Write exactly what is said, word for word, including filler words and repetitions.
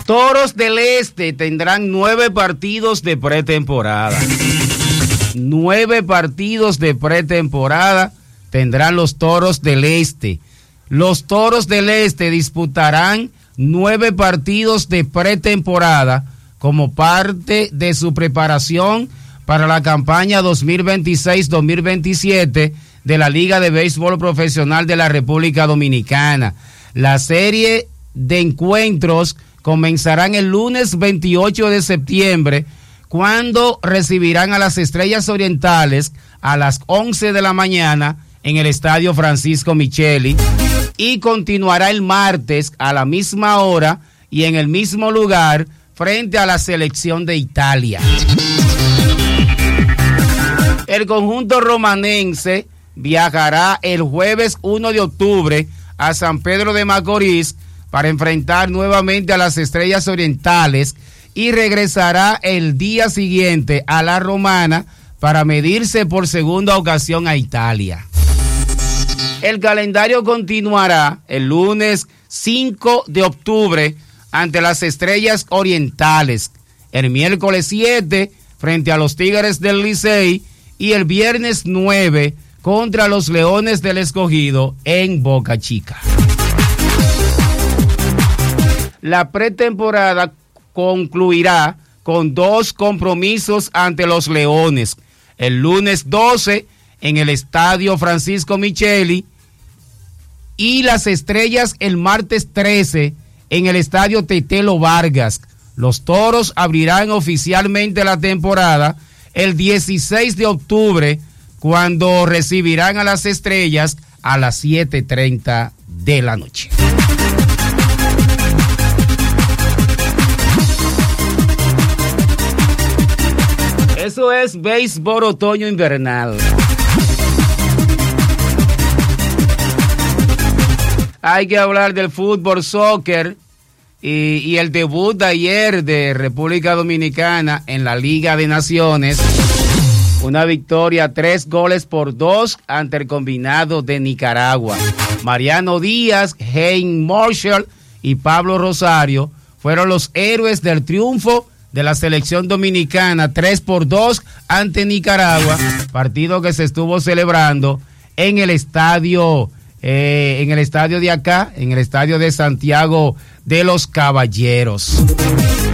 Toros del Este tendrán nueve partidos de pretemporada. Nueve partidos de pretemporada tendrán los Toros del Este. Los Toros del Este disputarán nueve partidos de pretemporada como parte de su preparación para la campaña dos mil veintiséis dos mil veintisiete de la Liga de Béisbol Profesional de la República Dominicana. La serie de encuentros comenzarán el lunes veintiocho de septiembre, cuando recibirán a las Estrellas Orientales a las once de la mañana en el Estadio Francisco Micheli, y continuará el martes a la misma hora y en el mismo lugar frente a la selección de Italia. El conjunto romanense viajará el jueves primero de octubre a San Pedro de Macorís para enfrentar nuevamente a las Estrellas Orientales y regresará el día siguiente a La Romana para medirse por segunda ocasión a Italia. El calendario continuará el lunes cinco de octubre ante las Estrellas Orientales, el miércoles siete frente a los Tigres del Licey y el viernes nueve contra los Leones del Escogido en Boca Chica. La pretemporada concluirá con dos compromisos ante los Leones. El lunes doce en el Estadio Francisco Micheli y las Estrellas el martes trece en el Estadio Tetelo Vargas. Los Toros abrirán oficialmente la temporada el dieciséis de octubre, cuando recibirán a las Estrellas a las siete treinta de la noche. Eso es béisbol otoño invernal. Hay que hablar del fútbol soccer y, y el debut de ayer de República Dominicana en la Liga de Naciones. Una victoria, tres goles por dos ante el combinado de Nicaragua. Mariano Díaz, Hein Marshall y Pablo Rosario fueron los héroes del triunfo de la selección dominicana, tres por dos ante Nicaragua, partido que se estuvo celebrando en el estadio, eh, en el estadio de acá, en el estadio de Santiago de los Caballeros.